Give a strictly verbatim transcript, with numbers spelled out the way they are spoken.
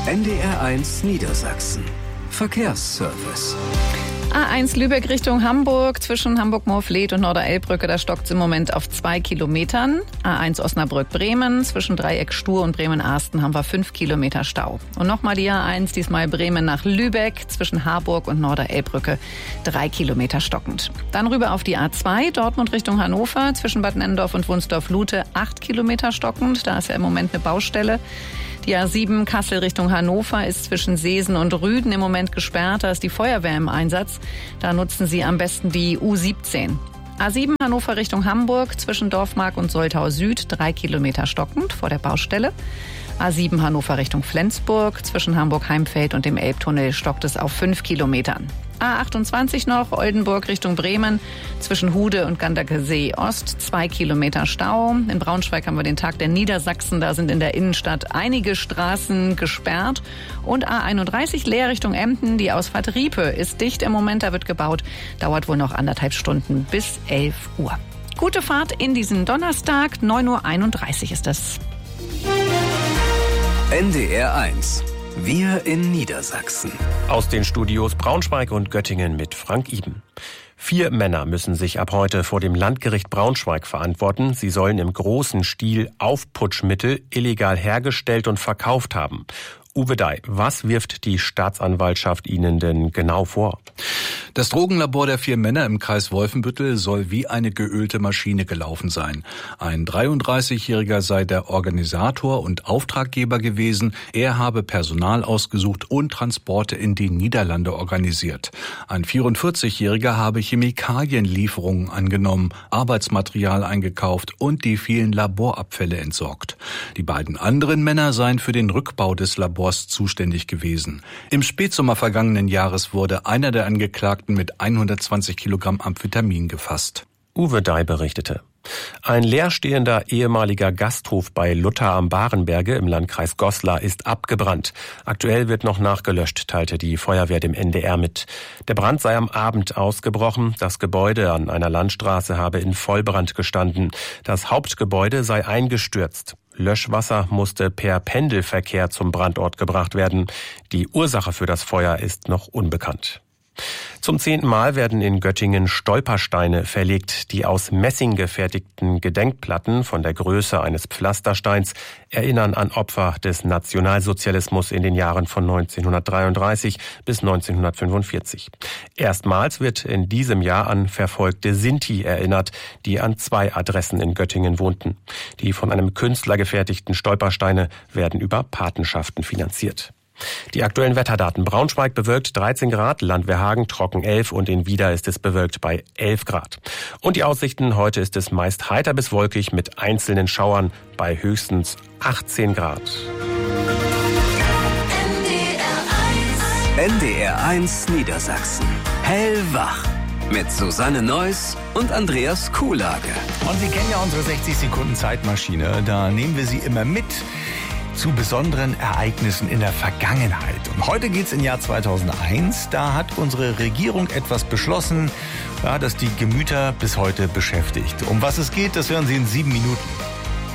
N D R eins Niedersachsen. Verkehrsservice. A eins Lübeck Richtung Hamburg, zwischen Hamburg-Moorfleet und Norderelbbrücke, da stockt es im Moment auf zwei Kilometern. A eins Osnabrück-Bremen, zwischen Dreieck Stur und Bremen-Arsten haben wir fünf Kilometer Stau. Und nochmal die A eins, diesmal Bremen nach Lübeck, zwischen Harburg und Norderelbbrücke, drei Kilometer stockend. Dann rüber auf die A zwei, Dortmund Richtung Hannover, zwischen Bad Nennendorf und Wunsdorf-Lute, acht Kilometer stockend, da ist ja im Moment eine Baustelle. Die A sieben Kassel Richtung Hannover ist zwischen Seesen und Rüden im Moment gesperrt. Da ist die Feuerwehr im Einsatz. Da nutzen Sie am besten die U siebzehn. A sieben Hannover Richtung Hamburg, zwischen Dorfmark und Soltau Süd, drei Kilometer stockend vor der Baustelle. A sieben Hannover Richtung Flensburg, zwischen Hamburg-Heimfeld und dem Elbtunnel stockt es auf fünf Kilometern. A achtundzwanzig noch, Oldenburg Richtung Bremen, zwischen Hude und Ganderkesee Ost, zwei Kilometer Stau. In Braunschweig haben wir den Tag der Niedersachsen, da sind in der Innenstadt einige Straßen gesperrt. Und A einunddreißig Leer Richtung Emden, die Ausfahrt Riepe ist dicht im Moment, da wird gebaut, dauert wohl noch anderthalb Stunden bis elf Uhr. Gute Fahrt in diesen Donnerstag, neun Uhr einunddreißig ist es. N D R eins. Wir in Niedersachsen. Aus den Studios Braunschweig und Göttingen mit Frank Iben. Vier Männer müssen sich ab heute vor dem Landgericht Braunschweig verantworten. Sie sollen im großen Stil Aufputschmittel illegal hergestellt und verkauft haben. Uwe Dai, was wirft die Staatsanwaltschaft Ihnen denn genau vor? Das Drogenlabor der vier Männer im Kreis Wolfenbüttel soll wie eine geölte Maschine gelaufen sein. Ein dreiunddreißigjähriger sei der Organisator und Auftraggeber gewesen. Er habe Personal ausgesucht und Transporte in die Niederlande organisiert. Ein vierundvierzigjähriger habe Chemikalienlieferungen angenommen, Arbeitsmaterial eingekauft und die vielen Laborabfälle entsorgt. Die beiden anderen Männer seien für den Rückbau des Labors zuständig gewesen. Im Spätsommer vergangenen Jahres wurde einer der Angeklagten mit hundertzwanzig Kilogramm Amphetamin gefasst. Uwe Dai berichtete. Ein leerstehender ehemaliger Gasthof bei Luther am Barenberge im Landkreis Goslar ist abgebrannt. Aktuell wird noch nachgelöscht, teilte die Feuerwehr dem N D R mit. Der Brand sei am Abend ausgebrochen. Das Gebäude an einer Landstraße habe in Vollbrand gestanden. Das Hauptgebäude sei eingestürzt. Löschwasser musste per Pendelverkehr zum Brandort gebracht werden. Die Ursache für das Feuer ist noch unbekannt. Zum zehnten Mal werden in Göttingen Stolpersteine verlegt. Die aus Messing gefertigten Gedenkplatten von der Größe eines Pflastersteins erinnern an Opfer des Nationalsozialismus in den Jahren von neunzehnhundertdreiunddreißig bis neunzehnhundertfünfundvierzig. Erstmals wird in diesem Jahr an verfolgte Sinti erinnert, die an zwei Adressen in Göttingen wohnten. Die von einem Künstler gefertigten Stolpersteine werden über Patenschaften finanziert. Die aktuellen Wetterdaten. Braunschweig bewölkt dreizehn Grad, Landwehrhagen trocken elf und in Wieder ist es bewölkt bei elf Grad. Und die Aussichten, heute ist es meist heiter bis wolkig mit einzelnen Schauern bei höchstens achtzehn Grad. N D R eins Niedersachsen. Hellwach. Mit Susanne Neuss und Andreas Kuhlage. Und Sie kennen ja unsere sechzig Sekunden Zeitmaschine. Da nehmen wir Sie immer mit zu besonderen Ereignissen in der Vergangenheit. Und heute geht's in Jahr zweitausendeins. Da hat unsere Regierung etwas beschlossen, ja, das die Gemüter bis heute beschäftigt. Um was es geht, das hören Sie in sieben Minuten.